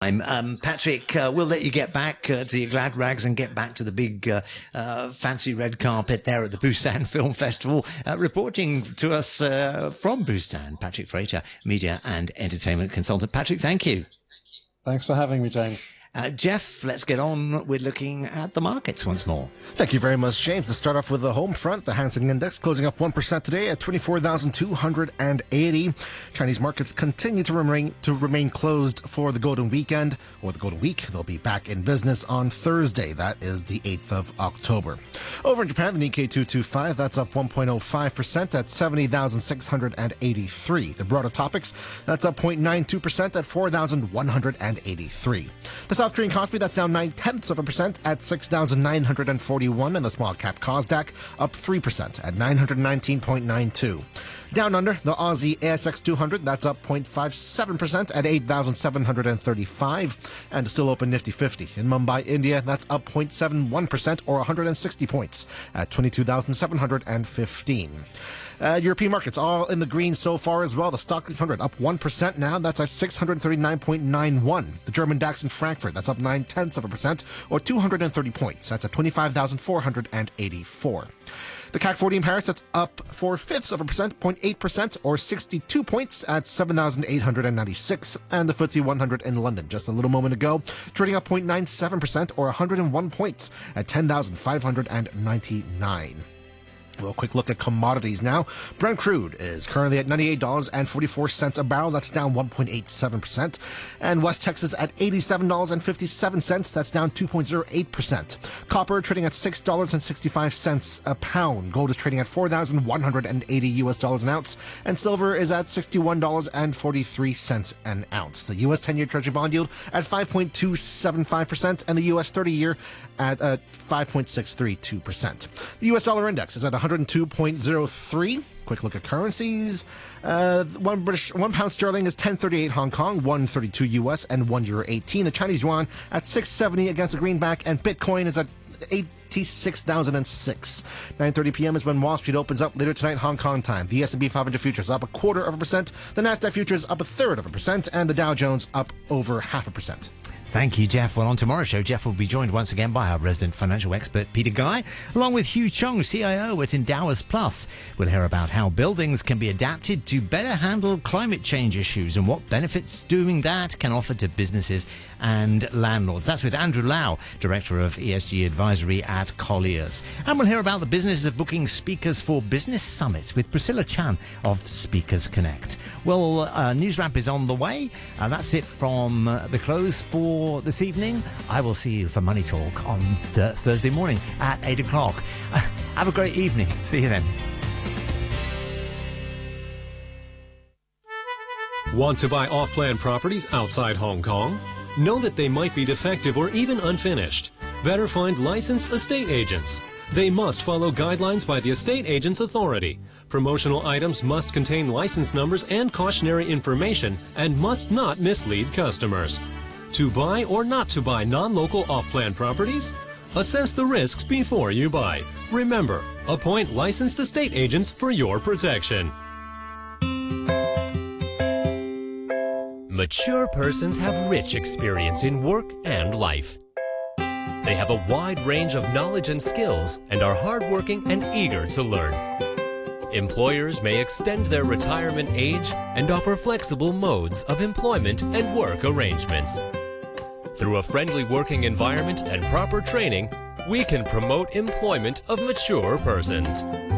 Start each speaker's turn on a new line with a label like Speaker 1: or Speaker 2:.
Speaker 1: Patrick, we'll let you get back to your glad rags and get back to the big fancy red carpet there at the Busan Film Festival. Reporting to us from Busan, Patrick Frater, media and entertainment consultant. Patrick, thank you.
Speaker 2: Thanks for having me, James.
Speaker 1: Jeff, let's get on with looking at the markets once more.
Speaker 3: Thank you very much, James. To start off with the home front, the Hang Seng Index closing up 1% today at 24,280. Chinese markets continue to remain closed for the Golden Weekend, or the Golden Week. They'll be back in business on Thursday. That is the 8th of October. Over in Japan, the Nikkei 225, that's up 1.05% at 70,683. The broader topics, that's up 0.92% at 4,183. The South Korean Kospi, that's down 0.9% at 6,941, and the small cap Kosdaq up 3% at 919.92. Down under, the Aussie ASX 200, that's up 0.57% at 8,735, and still open Nifty 50. In Mumbai, India, that's up 0.71% or 160 points at 22,715. European markets all in the green so far as well. The Stoxx 600 up 1% now. That's at 639.91. The German DAX in Frankfurt, that's up 0.9% or 230 points. That's at 25,484. The CAC 40 in Paris, that's up 0.4%, 0.8% or 62 points at 7,896. And the FTSE 100 in London, just a little moment ago, trading up 0.97% or 101 points at 10,599. Well, quick look at commodities now. Brent crude is currently at $98.44 a barrel. That's down 1.87%. And West Texas at $87.57. That's down 2.08%. Copper trading at $6.65 a pound. Gold is trading at $4,180 an ounce. And silver is at $61.43 an ounce. The U.S. 10-year Treasury bond yield at 5.275%. And the U.S. 30-year at 5.632%. The U.S. dollar index is at 102.03. Quick look at currencies. One pound sterling is 10.38 Hong Kong, 1.32 US, and €1.18. The Chinese yuan at 6.70 against the greenback, and Bitcoin is at 86,006. 9:30 p.m. is when Wall Street opens up later tonight, Hong Kong time. The S&P 500 futures up 0.25%. The Nasdaq futures up 0.33%, and the Dow Jones up over 0.5%.
Speaker 1: Thank you, Jeff. Well, on tomorrow's show, Jeff will be joined once again by our resident financial expert, Peter Guy, along with Hugh Chung, CIO at Endowers Plus. We'll hear about how buildings can be adapted to better handle climate change issues and what benefits doing that can offer to businesses and landlords. That's with Andrew Lau, Director of ESG Advisory at Colliers. And we'll hear about the business of booking speakers for business summits with Priscilla Chan of Speakers Connect. Well, News Wrap is on the way. That's it from the close for this evening. I will see you for Money Talk on Thursday morning at 8 o'clock. Have a great evening. See you then.
Speaker 4: Want to buy off-plan properties outside Hong Kong? Know that they might be defective or even unfinished. Better find licensed estate agents. They must follow guidelines by the Estate Agents Authority. Promotional items must contain license numbers and cautionary information and must not mislead customers. To buy or not to buy non-local off-plan properties? Assess the risks before you buy. Remember, appoint licensed estate agents for your protection.
Speaker 5: Mature persons have rich experience in work and life. They have a wide range of knowledge and skills and are hardworking and eager to learn. Employers may extend their retirement age and offer flexible modes of employment and work arrangements. Through a friendly working environment and proper training, we can promote employment of mature persons.